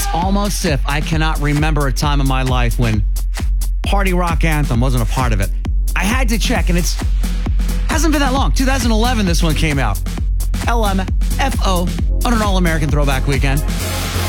It's almost as if I cannot remember a time in my life when Party Rock Anthem wasn't a part of it. I had to check, and hasn't been that long. 2011, this one came out. LMFO on an All-American Throwback Weekend.